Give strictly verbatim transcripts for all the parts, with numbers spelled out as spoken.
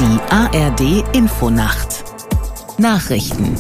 Die A R D-Infonacht Nachrichten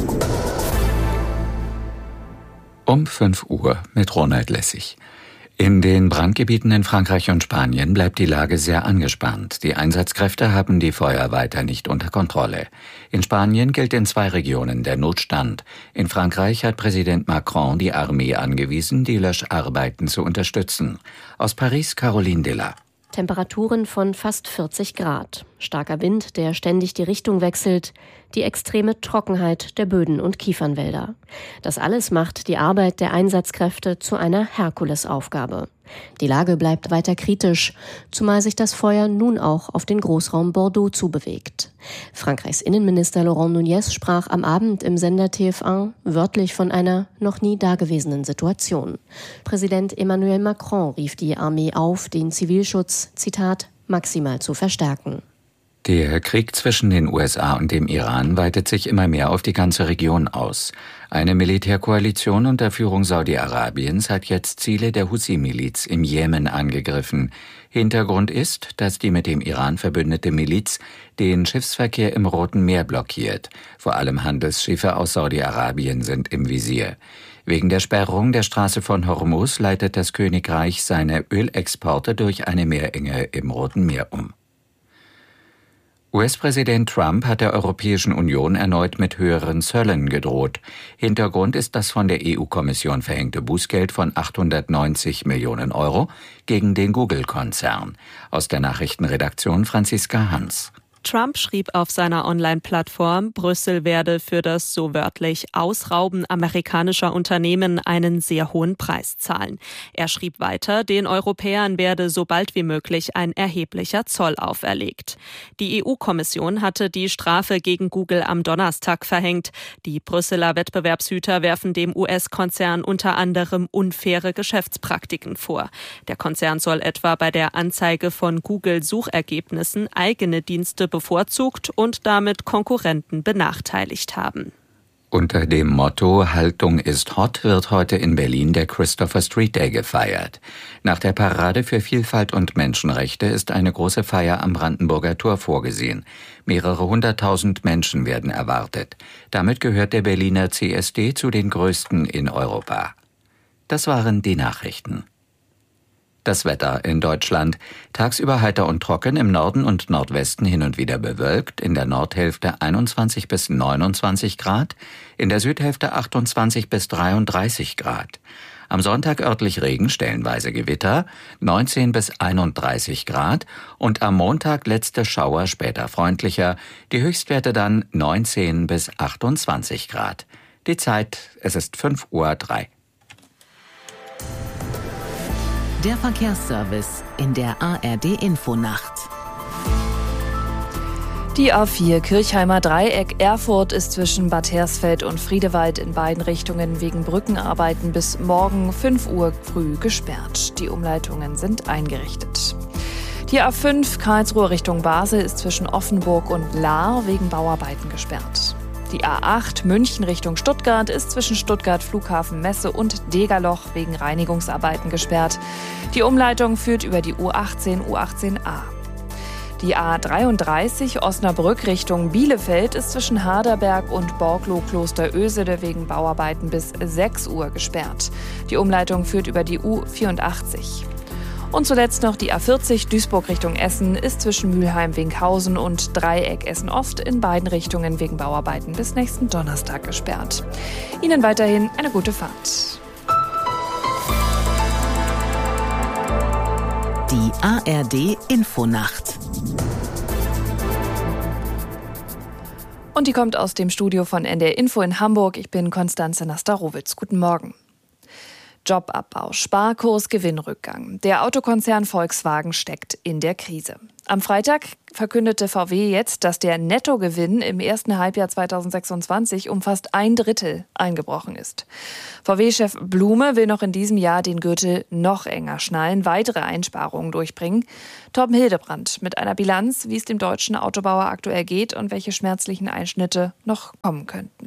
um fünf Uhr mit Ronald Lessig. In den Brandgebieten in Frankreich und Spanien bleibt die Lage sehr angespannt. Die Einsatzkräfte haben die Feuer weiter nicht unter Kontrolle. In Spanien gilt in zwei Regionen der Notstand. In Frankreich hat Präsident Macron die Armee angewiesen, die Löscharbeiten zu unterstützen. Aus Paris Caroline Della. Temperaturen von fast vierzig Grad. Starker Wind, der ständig die Richtung wechselt. Die extreme Trockenheit der Böden und Kiefernwälder. Das alles macht die Arbeit der Einsatzkräfte zu einer Herkulesaufgabe. Die Lage bleibt weiter kritisch, zumal sich das Feuer nun auch auf den Großraum Bordeaux zubewegt. Frankreichs Innenminister Laurent Nunez sprach am Abend im Sender T F eins wörtlich von einer noch nie dagewesenen Situation. Präsident Emmanuel Macron rief die Armee auf, den Zivilschutz, Zitat, maximal zu verstärken. Der Krieg zwischen den U S A und dem Iran weitet sich immer mehr auf die ganze Region aus. Eine Militärkoalition unter Führung Saudi-Arabiens hat jetzt Ziele der Houthi-Miliz im Jemen angegriffen. Hintergrund ist, dass die mit dem Iran verbündete Miliz den Schiffsverkehr im Roten Meer blockiert. Vor allem Handelsschiffe aus Saudi-Arabien sind im Visier. Wegen der Sperrung der Straße von Hormuz leitet das Königreich seine Ölexporte durch eine Meerenge im Roten Meer um. U S-Präsident Trump hat der Europäischen Union erneut mit höheren Zöllen gedroht. Hintergrund ist das von der E U-Kommission verhängte Bußgeld von achthundertneunzig Millionen Euro gegen den Google-Konzern. Aus der Nachrichtenredaktion Franziska Hans. Trump schrieb auf seiner Online-Plattform, Brüssel werde für das so wörtlich Ausrauben amerikanischer Unternehmen einen sehr hohen Preis zahlen. Er schrieb weiter, den Europäern werde so bald wie möglich ein erheblicher Zoll auferlegt. Die E U-Kommission hatte die Strafe gegen Google am Donnerstag verhängt. Die Brüsseler Wettbewerbshüter werfen dem U S-Konzern unter anderem unfaire Geschäftspraktiken vor. Der Konzern soll etwa bei der Anzeige von Google-Suchergebnissen eigene Dienste bevorzugt und damit Konkurrenten benachteiligt haben. Unter dem Motto Haltung ist hot wird heute in Berlin der Christopher Street Day gefeiert. Nach der Parade für Vielfalt und Menschenrechte ist eine große Feier am Brandenburger Tor vorgesehen. Mehrere hunderttausend Menschen werden erwartet. Damit gehört der Berliner C S D zu den größten in Europa. Das waren die Nachrichten. Das Wetter in Deutschland. Tagsüber heiter und trocken, im Norden und Nordwesten hin und wieder bewölkt, in der Nordhälfte einundzwanzig bis neunundzwanzig Grad, in der Südhälfte achtundzwanzig bis dreiunddreißig Grad. Am Sonntag örtlich Regen, stellenweise Gewitter, neunzehn bis einunddreißig Grad und am Montag letzte Schauer, später freundlicher, die Höchstwerte dann neunzehn bis achtundzwanzig Grad. Die Zeit, es ist fünf Uhr drei. Der Verkehrsservice in der A R D-Infonacht. Die A vier Kirchheimer Dreieck Erfurt ist zwischen Bad Hersfeld und Friedewald in beiden Richtungen wegen Brückenarbeiten bis morgen fünf Uhr früh gesperrt. Die Umleitungen sind eingerichtet. Die A fünf Karlsruhe Richtung Basel ist zwischen Offenburg und Lahr wegen Bauarbeiten gesperrt. Die A acht München Richtung Stuttgart ist zwischen Stuttgart Flughafen Messe und Degerloch wegen Reinigungsarbeiten gesperrt. Die Umleitung führt über die U achtzehn, U achtzehn a. Die A dreiunddreißig Osnabrück Richtung Bielefeld ist zwischen Harderberg und Borglow-Klosterösede wegen Bauarbeiten bis sechs Uhr gesperrt. Die Umleitung führt über die U vierundachtzig. Und zuletzt noch die A vierzig Duisburg Richtung Essen ist zwischen Mülheim-Winkhausen und Dreieck Essen-Ost in beiden Richtungen wegen Bauarbeiten bis nächsten Donnerstag gesperrt. Ihnen weiterhin eine gute Fahrt. Die A R D-Infonacht. Und die kommt aus dem Studio von N D R Info in Hamburg. Ich bin Konstanze Nastarowitz. Guten Morgen. Jobabbau, Sparkurs, Gewinnrückgang. Der Autokonzern Volkswagen steckt in der Krise. Am Freitag verkündete V W jetzt, dass der Nettogewinn im ersten Halbjahr zweitausendsechsundzwanzig um fast ein Drittel eingebrochen ist. V W-Chef Blume will noch in diesem Jahr den Gürtel noch enger schnallen, weitere Einsparungen durchbringen. Torben Hildebrandt mit einer Bilanz, wie es dem deutschen Autobauer aktuell geht und welche schmerzlichen Einschnitte noch kommen könnten.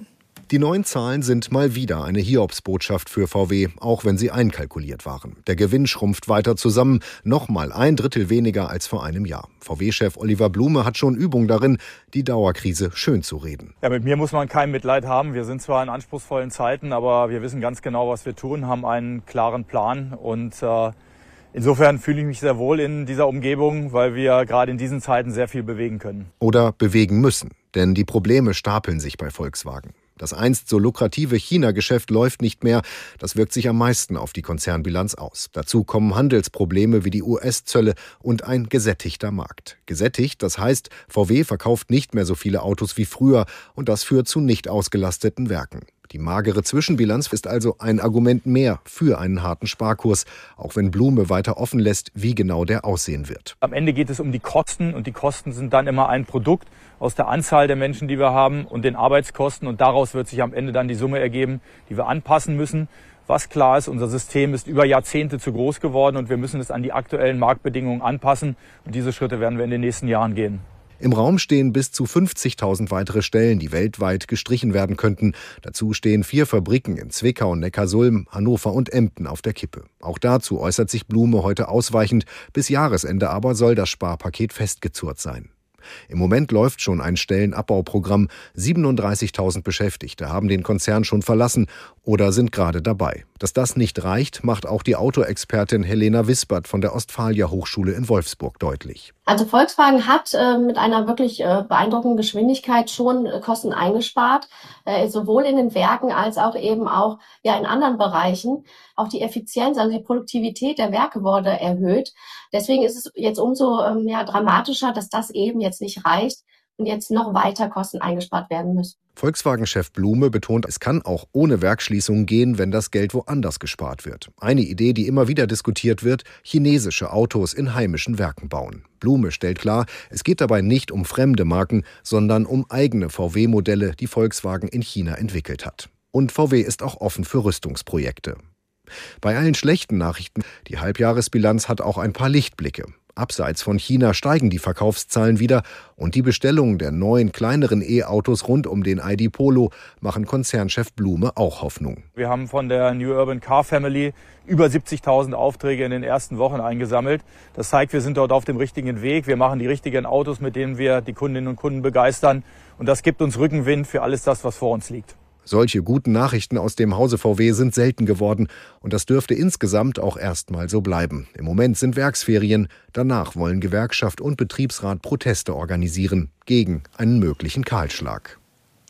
Die neuen Zahlen sind mal wieder eine Hiobsbotschaft für V W, auch wenn sie einkalkuliert waren. Der Gewinn schrumpft weiter zusammen, nochmal ein Drittel weniger als vor einem Jahr. V W-Chef Oliver Blume hat schon Übung darin, die Dauerkrise schön zu reden. Ja, mit mir muss man kein Mitleid haben. Wir sind zwar in anspruchsvollen Zeiten, aber wir wissen ganz genau, was wir tun, haben einen klaren Plan und äh, insofern fühle ich mich sehr wohl in dieser Umgebung, weil wir gerade in diesen Zeiten sehr viel bewegen können. Oder bewegen müssen, denn die Probleme stapeln sich bei Volkswagen. Das einst so lukrative China-Geschäft läuft nicht mehr. Das wirkt sich am meisten auf die Konzernbilanz aus. Dazu kommen Handelsprobleme wie die U S-Zölle und ein gesättigter Markt. Gesättigt, das heißt, V W verkauft nicht mehr so viele Autos wie früher und das führt zu nicht ausgelasteten Werken. Die magere Zwischenbilanz ist also ein Argument mehr für einen harten Sparkurs, auch wenn Blume weiter offen lässt, wie genau der aussehen wird. Am Ende geht es um die Kosten und die Kosten sind dann immer ein Produkt aus der Anzahl der Menschen, die wir haben und den Arbeitskosten und daraus wird sich am Ende dann die Summe ergeben, die wir anpassen müssen. Was klar ist, unser System ist über Jahrzehnte zu groß geworden und wir müssen es an die aktuellen Marktbedingungen anpassen und diese Schritte werden wir in den nächsten Jahren gehen. Im Raum stehen bis zu fünfzigtausend weitere Stellen, die weltweit gestrichen werden könnten. Dazu stehen vier Fabriken in Zwickau, Neckarsulm, Hannover und Emden auf der Kippe. Auch dazu äußert sich Blume heute ausweichend. Bis Jahresende aber soll das Sparpaket festgezurrt sein. Im Moment läuft schon ein Stellenabbauprogramm. siebenunddreißigtausend Beschäftigte haben den Konzern schon verlassen oder sind gerade dabei. Dass das nicht reicht, macht auch die Autoexpertin Helena Wispert von der Ostfalia Hochschule in Wolfsburg deutlich. Also Volkswagen hat äh, mit einer wirklich äh, beeindruckenden Geschwindigkeit schon äh, Kosten eingespart, äh, sowohl in den Werken als auch eben auch ja in anderen Bereichen. Auch die Effizienz, also die Produktivität der Werke wurde erhöht. Deswegen ist es jetzt umso ähm, ja, dramatischer, dass das eben jetzt nicht reicht und jetzt noch weiter Kosten eingespart werden müssen. Volkswagen-Chef Blume betont, es kann auch ohne Werksschließung gehen, wenn das Geld woanders gespart wird. Eine Idee, die immer wieder diskutiert wird, chinesische Autos in heimischen Werken bauen. Blume stellt klar, es geht dabei nicht um fremde Marken, sondern um eigene V W-Modelle, die Volkswagen in China entwickelt hat. Und V W ist auch offen für Rüstungsprojekte. Bei allen schlechten Nachrichten, die Halbjahresbilanz hat auch ein paar Lichtblicke. Abseits von China steigen die Verkaufszahlen wieder und die Bestellungen der neuen, kleineren E-Autos rund um den I D Polo machen Konzernchef Blume auch Hoffnung. Wir haben von der New Urban Car Family über siebzigtausend Aufträge in den ersten Wochen eingesammelt. Das zeigt, wir sind dort auf dem richtigen Weg. Wir machen die richtigen Autos, mit denen wir die Kundinnen und Kunden begeistern. Und das gibt uns Rückenwind für alles das, was vor uns liegt. Solche guten Nachrichten aus dem Hause V W sind selten geworden und das dürfte insgesamt auch erstmal so bleiben. Im Moment sind Werksferien, danach wollen Gewerkschaft und Betriebsrat Proteste organisieren gegen einen möglichen Kahlschlag.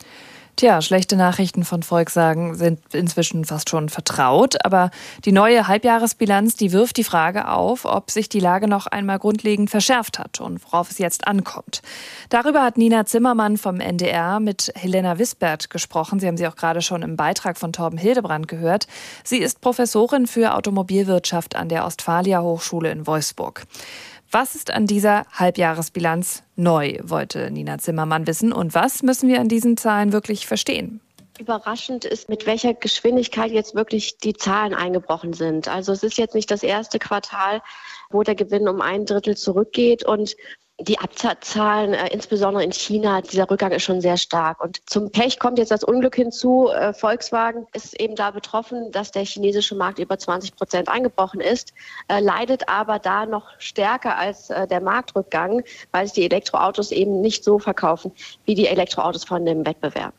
Tja, schlechte Nachrichten von Volkswagen sind inzwischen fast schon vertraut, aber die neue Halbjahresbilanz, die wirft die Frage auf, ob sich die Lage noch einmal grundlegend verschärft hat und worauf es jetzt ankommt. Darüber hat Nina Zimmermann vom N D R mit Helena Wispert gesprochen. Sie haben sie auch gerade schon im Beitrag von Torben Hildebrand gehört. Sie ist Professorin für Automobilwirtschaft an der Ostfalia Hochschule in Wolfsburg. Was ist an dieser Halbjahresbilanz neu, wollte Nina Zimmermann wissen. Und was müssen wir an diesen Zahlen wirklich verstehen? Überraschend ist, mit welcher Geschwindigkeit jetzt wirklich die Zahlen eingebrochen sind. Also es ist jetzt nicht das erste Quartal, wo der Gewinn um ein Drittel zurückgeht und die Absatzzahlen, äh, insbesondere in China, dieser Rückgang ist schon sehr stark. Und zum Pech kommt jetzt das Unglück hinzu. Äh, Volkswagen ist eben da betroffen, dass der chinesische Markt über zwanzig Prozent eingebrochen ist, äh, leidet aber da noch stärker als äh, der Marktrückgang, weil sich die Elektroautos eben nicht so verkaufen wie die Elektroautos von dem Wettbewerb.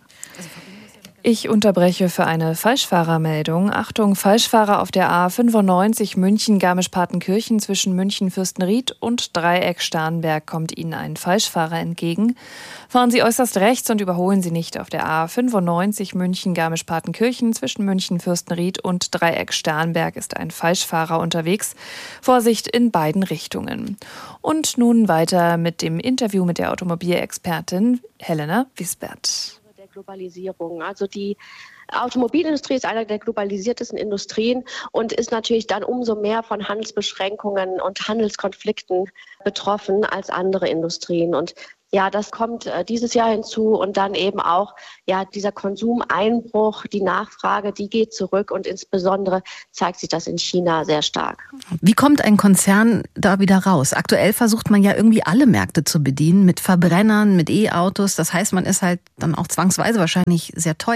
Ich unterbreche für eine Falschfahrermeldung. Achtung, Falschfahrer auf der A fünfundneunzig München-Garmisch-Partenkirchen zwischen München-Fürstenried und Dreieck-Starnberg kommt Ihnen ein Falschfahrer entgegen. Fahren Sie äußerst rechts und überholen Sie nicht. Auf der A fünfundneunzig München-Garmisch-Partenkirchen zwischen München-Fürstenried und Dreieck-Starnberg ist ein Falschfahrer unterwegs. Vorsicht in beiden Richtungen. Und nun weiter mit dem Interview mit der Automobilexpertin Helena Wispert. Globalisierung. Also die Automobilindustrie ist eine der globalisiertesten Industrien und ist natürlich dann umso mehr von Handelsbeschränkungen und Handelskonflikten betroffen als andere Industrien. Und ja, das kommt äh, dieses Jahr hinzu und dann eben auch ja dieser Konsumeinbruch, die Nachfrage, die geht zurück und insbesondere zeigt sich das in China sehr stark. Wie kommt ein Konzern da wieder raus? Aktuell versucht man ja irgendwie alle Märkte zu bedienen mit Verbrennern, mit E-Autos. Das heißt, man ist halt dann auch zwangsweise wahrscheinlich sehr teuer,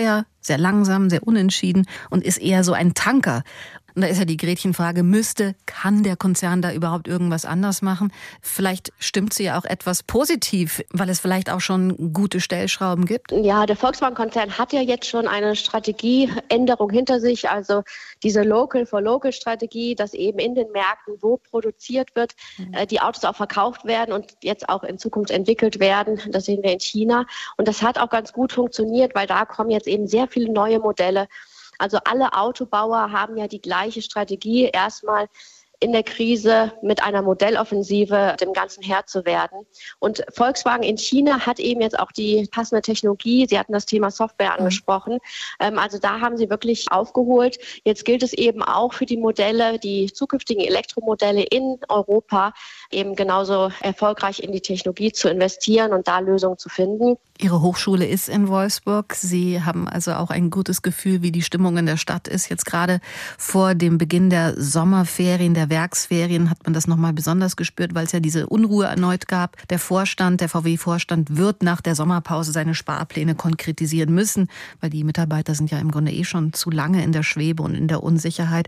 sehr langsam, sehr unentschieden und ist eher so ein Tanker. Und da ist ja die Gretchenfrage, müsste, kann der Konzern da überhaupt irgendwas anders machen? Vielleicht stimmt sie ja auch etwas positiv, weil es vielleicht auch schon gute Stellschrauben gibt. Ja, der Volkswagen-Konzern hat ja jetzt schon eine Strategieänderung hinter sich, also diese Local-for-Local-Strategie, dass eben in den Märkten, wo produziert wird, mhm. die Autos auch verkauft werden und jetzt auch in Zukunft entwickelt werden. Das sehen wir in China. Und das hat auch ganz gut funktioniert, weil da kommen jetzt eben sehr viele neue Modelle. Also alle Autobauer haben ja die gleiche Strategie, erstmal in der Krise mit einer Modelloffensive dem Ganzen Herr zu werden. Und Volkswagen in China hat eben jetzt auch die passende Technologie. Sie hatten das Thema Software angesprochen. Mhm. Also da haben sie wirklich aufgeholt. Jetzt gilt es eben auch für die Modelle, die zukünftigen Elektromodelle in Europa, eben genauso erfolgreich in die Technologie zu investieren und da Lösungen zu finden. Ihre Hochschule ist in Wolfsburg. Sie haben also auch ein gutes Gefühl, wie die Stimmung in der Stadt ist. Jetzt gerade vor dem Beginn der Sommerferien, der Werksferien hat man das nochmal besonders gespürt, weil es ja diese Unruhe erneut gab. Der Vorstand, der V W-Vorstand wird nach der Sommerpause seine Sparpläne konkretisieren müssen, weil die Mitarbeiter sind ja im Grunde eh schon zu lange in der Schwebe und in der Unsicherheit.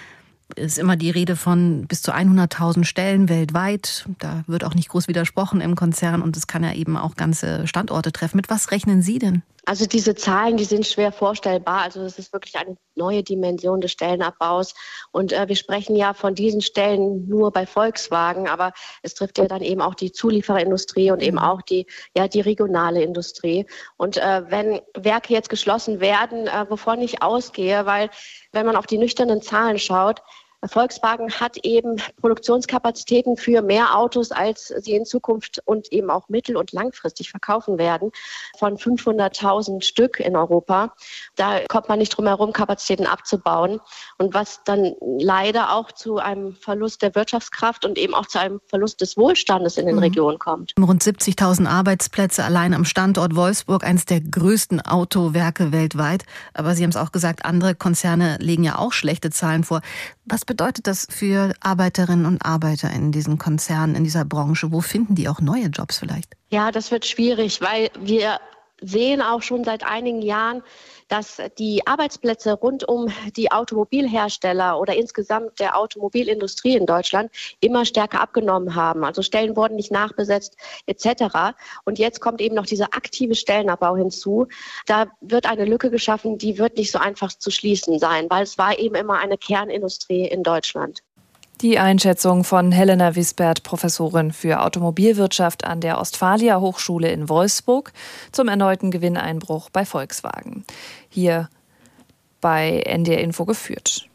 Es ist immer die Rede von bis zu hunderttausend Stellen weltweit. Da wird auch nicht groß widersprochen im Konzern und es kann ja eben auch ganze Standorte treffen. Mit was rechnen Sie denn? Also diese Zahlen, die sind schwer vorstellbar. Also das ist wirklich eine neue Dimension des Stellenabbaus. Und äh, wir sprechen ja von diesen Stellen nur bei Volkswagen, aber es trifft ja dann eben auch die Zuliefererindustrie und eben auch die, ja, die regionale Industrie. Und äh, wenn Werke jetzt geschlossen werden, äh, wovon ich ausgehe, weil wenn man auf die nüchternen Zahlen schaut, Volkswagen hat eben Produktionskapazitäten für mehr Autos, als sie in Zukunft und eben auch mittel- und langfristig verkaufen werden, von fünfhunderttausend Stück in Europa. Da kommt man nicht drum herum, Kapazitäten abzubauen. Und was dann leider auch zu einem Verlust der Wirtschaftskraft und eben auch zu einem Verlust des Wohlstandes in den mhm. Regionen kommt. Rund siebzigtausend Arbeitsplätze allein am Standort Wolfsburg, eines der größten Autowerke weltweit. Aber Sie haben es auch gesagt, andere Konzerne legen ja auch schlechte Zahlen vor. Was bedeutet das für Arbeiterinnen und Arbeiter in diesen Konzernen, in dieser Branche? Wo finden die auch neue Jobs vielleicht? Ja, das wird schwierig, weil wir sehen auch schon seit einigen Jahren, dass die Arbeitsplätze rund um die Automobilhersteller oder insgesamt der Automobilindustrie in Deutschland immer stärker abgenommen haben. Also Stellen wurden nicht nachbesetzt et cetera. Und jetzt kommt eben noch dieser aktive Stellenabbau hinzu. Da wird eine Lücke geschaffen, die wird nicht so einfach zu schließen sein, weil es war eben immer eine Kernindustrie in Deutschland. Die Einschätzung von Helena Wisbert, Professorin für Automobilwirtschaft an der Ostfalia Hochschule in Wolfsburg, zum erneuten Gewinneinbruch bei Volkswagen. Hier bei N D R Info geführt.